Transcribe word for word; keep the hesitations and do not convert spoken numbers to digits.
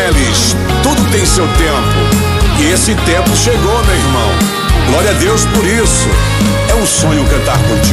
Teles, tudo tem seu tempo. E esse tempo chegou, meu irmão. Glória a Deus por isso. É um sonho cantar contigo.